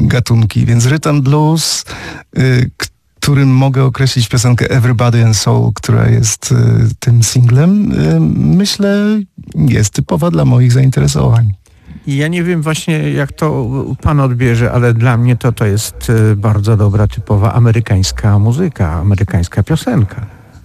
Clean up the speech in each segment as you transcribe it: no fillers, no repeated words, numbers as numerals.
gatunki, więc rhythm blues, którym mogę określić piosenkę Everybody and Soul, która jest tym singlem, myślę, jest typowa dla moich zainteresowań. Ja nie wiem właśnie, jak to pan odbierze, ale dla mnie to jest bardzo dobra, typowa amerykańska muzyka, amerykańska piosenka.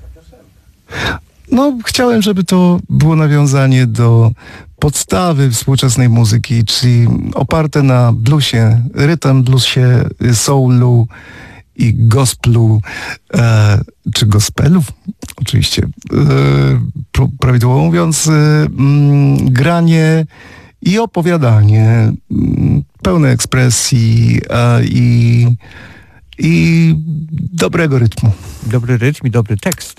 No, chciałem, żeby to było nawiązanie do podstawy współczesnej muzyki, czyli oparte na bluesie, rytm bluesie, soulu i gospelu, czy gospelu, oczywiście, prawidłowo mówiąc, granie i opowiadanie pełne ekspresji i dobrego rytmu. Dobry rytm i dobry tekst.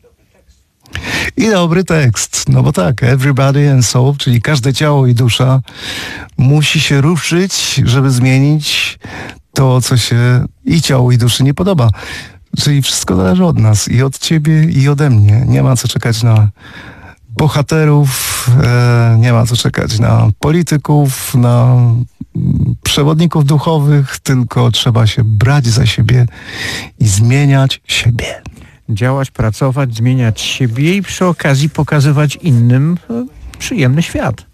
I dobry tekst, no bo tak, everybody and soul, czyli każde ciało i dusza musi się ruszyć, żeby zmienić to, co się i ciało i duszy nie podoba. Czyli wszystko zależy od nas i od ciebie i ode mnie. Nie ma co czekać na bohaterów, nie ma co czekać na polityków, na przewodników duchowych, tylko trzeba się brać za siebie i zmieniać siebie. Działać, pracować, zmieniać siebie i przy okazji pokazywać innym przyjemny świat.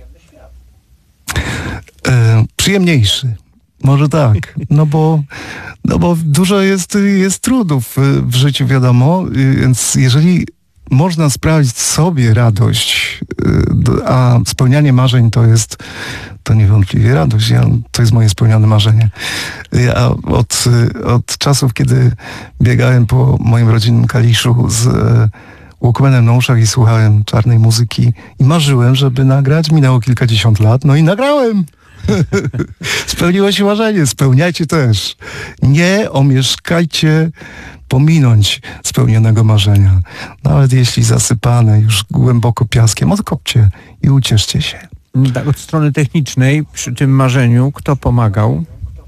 Przyjemniejszy. Może tak. No bo dużo jest trudów w życiu, wiadomo, więc jeżeli można sprawić sobie radość, a spełnianie marzeń to niewątpliwie radość. To jest moje spełnione marzenie. Ja od czasów, kiedy biegałem po moim rodzinnym Kaliszu z Walkmanem na uszach i słuchałem czarnej muzyki i marzyłem, żeby nagrać, minęło kilkadziesiąt lat, no i nagrałem. Spełniło się marzenie, spełniajcie też. Nie omieszkajcie pominąć spełnionego marzenia. Nawet jeśli zasypane już głęboko piaskiem, odkopcie i ucieszcie się. Tak, od strony technicznej przy tym marzeniu kto pomagał?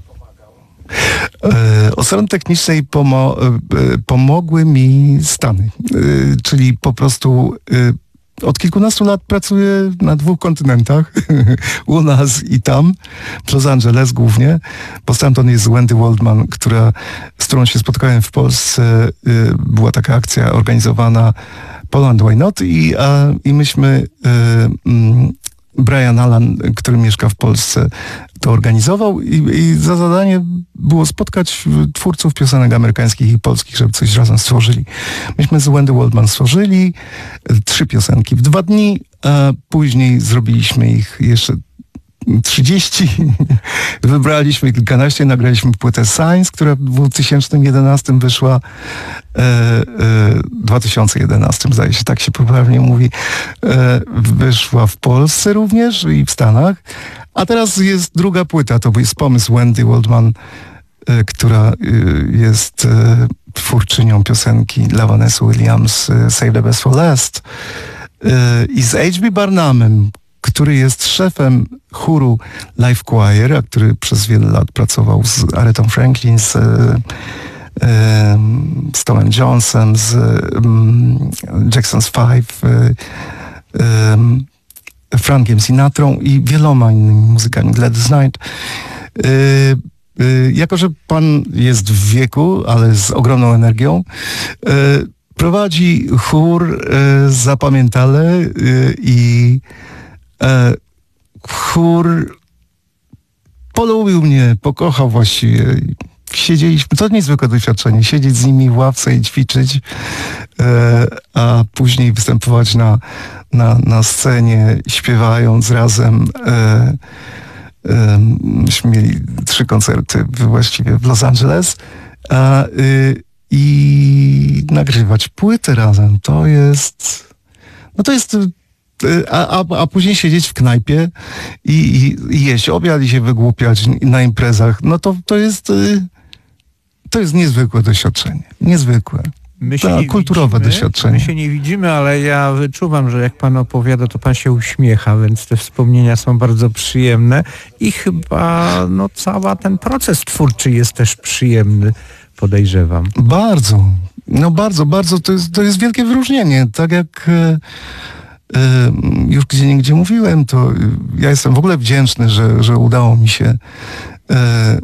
Od strony technicznej pomogły mi Stany. Czyli po prostu od kilkunastu lat pracuję na 2 kontynentach, u nas i tam, w Los Angeles głównie, bo stamtąd jest Wendy Waldman, z którą się spotkałem w Polsce. Była taka akcja organizowana Poland Why Not i myśmy, Brian Allan, który mieszka w Polsce, to organizował i za zadanie było spotkać twórców piosenek amerykańskich i polskich, żeby coś razem stworzyli. Myśmy z Wendy Waldman stworzyli 3 piosenki w 2 dni, a później zrobiliśmy ich jeszcze 30. Wybraliśmy kilkanaście, nagraliśmy płytę Science, która w 2011 wyszła, 2011 zdaje się, tak się poprawnie mówi, wyszła w Polsce również i w Stanach. A teraz jest druga płyta, to jest pomysł Wendy Waldman, która jest twórczynią piosenki dla Vanessa Williams Save the Best for Last i z H.B. Barnumem, który jest szefem chóru Live Choir, a który przez wiele lat pracował z Aretą Franklin, z Tomem Jonesem, z Jackson's Five, Frankiem Sinatrą i wieloma innymi muzykami, Gladys Knight. Jako że pan jest w wieku, ale z ogromną energią, prowadzi chór Zapamiętale i chór polubił mnie, pokochał właściwie. Siedzieliśmy, to niezwykłe doświadczenie, siedzieć z nimi w ławce i ćwiczyć, a później występować na scenie, śpiewając razem. Myśmy mieli 3 koncerty właściwie w Los Angeles i nagrywać płytę razem. To jest a później siedzieć w knajpie i jeść obiad i się wygłupiać na imprezach. No to jest niezwykłe doświadczenie. Niezwykłe. Kulturowe doświadczenie. My się nie widzimy, ale ja wyczuwam, że jak pan opowiada, to pan się uśmiecha, więc te wspomnienia są bardzo przyjemne i chyba cały ten proces twórczy jest też przyjemny, podejrzewam. Bardzo. Bardzo. To jest wielkie wyróżnienie. Tak jak już gdzieniegdzie mówiłem, to ja jestem w ogóle wdzięczny, że udało mi się